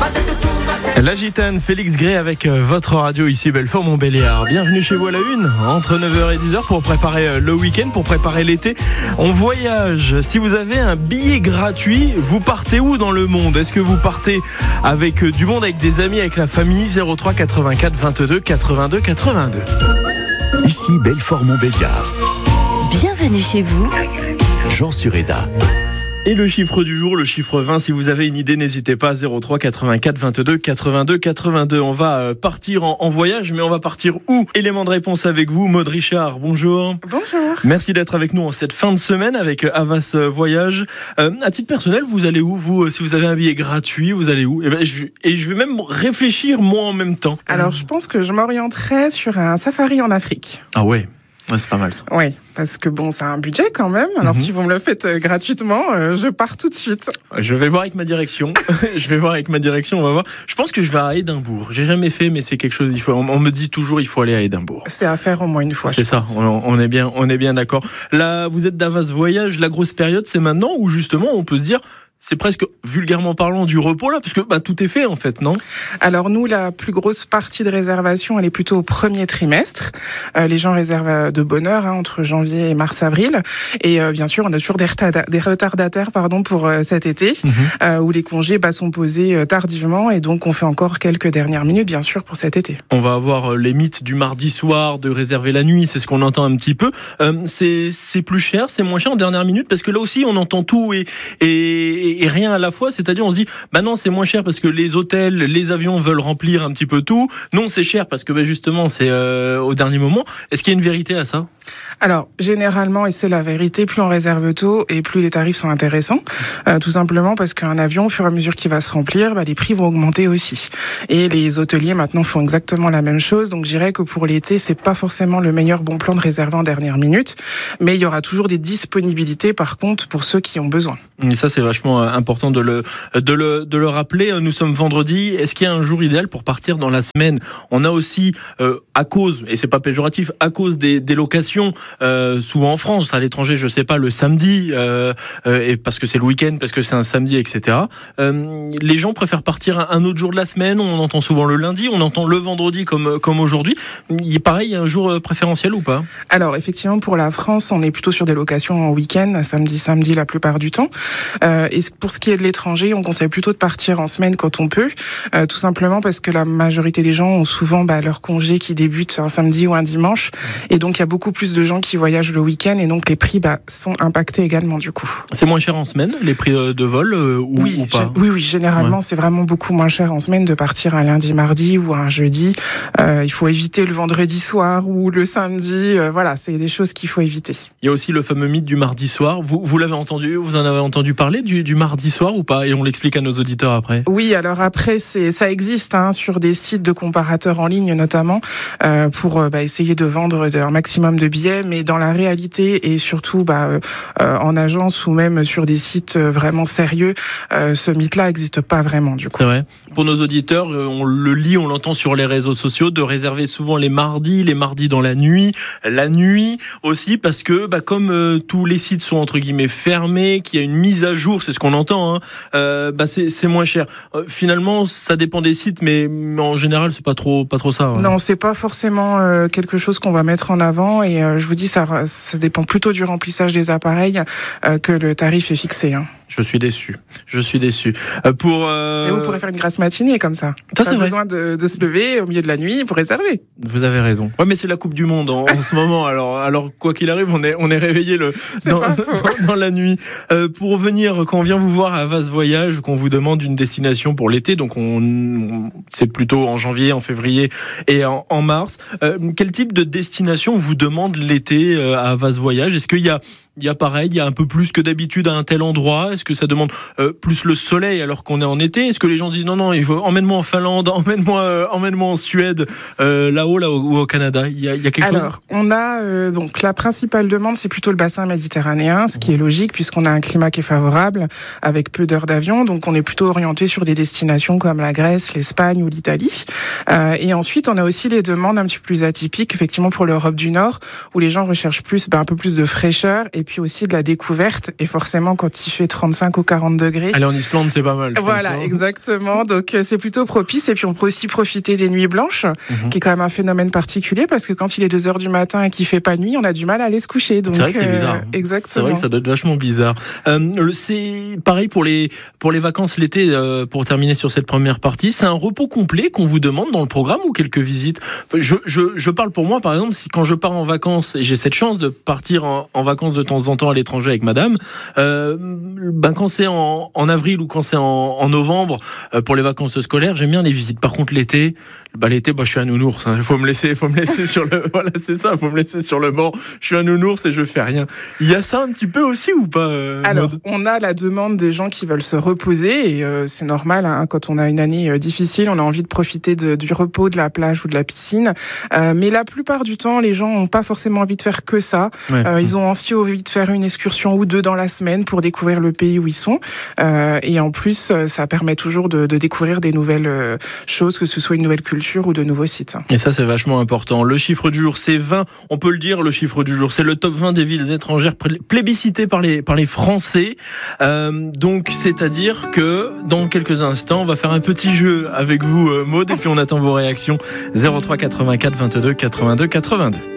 La Gitane, Félix Gray avec votre radio ici Belfort-Montbéliard. Bienvenue chez vous à la une, entre 9h et 10h pour préparer le week-end, pour préparer l'été. On voyage. Si vous avez un billet gratuit, vous partez où dans le monde ? Est-ce que vous partez avec du monde, avec des amis, avec la famille ? 03 84 22 82 82. Ici Belfort-Montbéliard. Bienvenue chez vous. Jean Sureda. Et le chiffre du jour, le chiffre 20, si vous avez une idée, n'hésitez pas, 03 84 22 82 82. On va partir en voyage, mais on va partir où ? Élément de réponse avec vous, Maud Richard, bonjour. Bonjour. Merci d'être avec nous en cette fin de semaine avec Havas Voyage. À titre personnel, vous allez où ? Vous, si vous avez un billet gratuit, vous allez où ? Je vais même réfléchir moi en même temps. Alors, je pense que je m'orienterais sur un safari en Afrique. Ah ouais, c'est pas mal ça. Oui, parce que bon, c'est un budget quand même. Alors, si vous me le faites gratuitement, je pars tout de suite. Je vais voir avec ma direction. On va voir. Je pense que je vais à Édimbourg. J'ai jamais fait, mais c'est quelque chose. On me dit toujours, il faut aller à Édimbourg. C'est à faire au moins une fois. C'est ça. On est bien d'accord. Là, vous êtes d'Havas Voyage. La grosse période, c'est maintenant où justement, on peut se dire. C'est presque, vulgairement parlant, du repos là, parce que tout est fait en fait, non ? Alors nous, la plus grosse partie de réservation, elle est plutôt au premier trimestre. Les gens réservent de bonne heure, entre janvier et mars-avril. Et bien sûr, on a toujours des retardataires pour cet été, où les congés sont posés tardivement. Et donc, on fait encore quelques dernières minutes, bien sûr, pour cet été. On va avoir les mythes du mardi soir, de réserver la nuit, c'est ce qu'on entend un petit peu. C'est plus cher, c'est moins cher en dernière minute, parce que là aussi, on entend tout et rien à la fois, c'est-à-dire on se dit non, c'est moins cher parce que les hôtels, les avions veulent remplir un petit peu tout. Non, c'est cher parce que justement c'est au dernier moment. Est-ce qu'il y a une vérité à ça ? Alors, généralement, et c'est la vérité, plus on réserve tôt et plus les tarifs sont intéressants. Tout simplement parce qu'un avion, au fur et à mesure qu'il va se remplir, les prix vont augmenter aussi. Et les hôteliers maintenant font exactement la même chose. Donc, je dirais que pour l'été, c'est pas forcément le meilleur bon plan de réserver en dernière minute, mais il y aura toujours des disponibilités par contre pour ceux qui ont besoin. Et ça, c'est vachement important de le rappeler. Nous sommes vendredi. Est-ce qu'il y a un jour idéal pour partir dans la semaine ? On a aussi, à cause, et c'est pas péjoratif, à cause des locations, souvent en France, à l'étranger, je sais pas, le samedi, et parce que c'est le week-end, parce que c'est un samedi, etc. Les gens préfèrent partir un autre jour de la semaine. On entend souvent le lundi, on entend le vendredi comme aujourd'hui. Pareil, il y a un jour préférentiel ou pas ? Alors, effectivement, pour la France, on est plutôt sur des locations en week-end, samedi la plupart du temps. Et pour ce qui est de l'étranger, on conseille plutôt de partir en semaine quand on peut, tout simplement parce que la majorité des gens ont souvent leur congé qui débute un samedi ou un dimanche, et donc il y a beaucoup plus de gens qui voyagent le week-end, et donc les prix sont impactés également du coup. C'est moins cher en semaine, les prix de vol ou pas ? Oui, généralement c'est vraiment beaucoup moins cher en semaine de partir un lundi, mardi ou un jeudi. Il faut éviter le vendredi soir ou le samedi. C'est des choses qu'il faut éviter. Il y a aussi le fameux mythe du mardi soir. Vous l'avez entendu ? Vous en avez entendu parler du mardi soir ou pas ? Et on l'explique à nos auditeurs après. Oui, alors après, ça existe sur des sites de comparateurs en ligne notamment, pour essayer de vendre un maximum de billets, mais dans la réalité et surtout en agence ou même sur des sites vraiment sérieux, ce mythe-là n'existe pas vraiment du coup. C'est vrai. Pour nos auditeurs, on le lit, on l'entend sur les réseaux sociaux, de réserver souvent les mardis dans la nuit aussi, parce que comme tous les sites sont entre guillemets fermés, qu'il y a une mise à jour, c'est ce qu'on entend, c'est moins cher. Finalement, ça dépend des sites, mais en général, c'est pas trop ça. Ouais. Non, c'est pas forcément quelque chose qu'on va mettre en avant, et je vous dis, ça dépend plutôt du remplissage des appareils que le tarif est fixé. Je suis déçu. Et vous pourrez faire une grasse matinée comme ça. Ça, c'est vrai. Pas besoin de se lever au milieu de la nuit pour réserver. Vous avez raison. Ouais, mais c'est la Coupe du Monde en ce moment. Alors quoi qu'il arrive, on est réveillé dans la nuit. Pour revenir, quand on vient vous voir à Havas Voyage, qu'on vous demande une destination pour l'été, donc c'est plutôt en janvier, en février et en mars. Quel type de destination vous demande l'été à Havas Voyage ? Est-ce qu'il y a pareil, il y a un peu plus que d'habitude à un tel endroit ? Est-ce que ça demande plus le soleil alors qu'on est en été ? Est-ce que les gens disent non, il faut emmène-moi en Finlande, emmène-moi en Suède, là ou au Canada ? Il y a quelque chose ? Alors, on a donc la principale demande, c'est plutôt le bassin méditerranéen, ce qui est logique puisqu'on a un climat qui est favorable avec peu d'heures d'avion, donc on est plutôt orienté sur des destinations comme la Grèce, l'Espagne ou l'Italie. Et ensuite, on a aussi les demandes un petit peu plus atypiques, effectivement pour l'Europe du Nord, où les gens recherchent plus un peu plus de fraîcheur et puis aussi de la découverte. Et forcément, quand il fait 35 ou 40 degrés... Aller en Islande, c'est pas mal. Voilà, exactement. Donc, c'est plutôt propice. Et puis, on peut aussi profiter des nuits blanches, qui est quand même un phénomène particulier, parce que quand il est 2h du matin et qu'il fait pas nuit, on a du mal à aller se coucher. Donc, c'est vrai que c'est bizarre. Exactement. C'est vrai que ça doit être vachement bizarre. C'est pareil pour les vacances l'été, pour terminer sur cette première partie. C'est un repos complet qu'on vous demande dans le programme ou quelques visites? Je parle pour moi, par exemple, si quand je pars en vacances, et j'ai cette chance de partir en vacances de temps en temps à l'étranger avec madame, quand c'est en avril ou quand c'est en novembre, pour les vacances scolaires, j'aime bien les visites. Par contre, l'été, je suis un nounours. Il faut me laisser sur le, voilà, c'est ça, faut me laisser sur le banc. Je suis un nounours et je fais rien. Il y a ça un petit peu aussi ou pas? Alors, on a la demande des gens qui veulent se reposer et c'est normal. Quand on a une année difficile, on a envie de profiter du repos, de la plage ou de la piscine. Mais la plupart du temps, les gens n'ont pas forcément envie de faire que ça. Ouais. Ils ont aussi envie de faire une excursion ou deux dans la semaine pour découvrir le pays où ils sont. Et en plus, ça permet toujours de découvrir des nouvelles choses, que ce soit une nouvelle culture ou de nouveaux sites. Et ça, c'est vachement important. Le chiffre du jour, c'est 20. On peut le dire, le chiffre du jour, c'est le top 20 des villes étrangères plébiscitées par les Français. Donc, c'est-à-dire que dans quelques instants, on va faire un petit jeu avec vous, Maud, et puis on attend vos réactions. 03 84 22 82 82.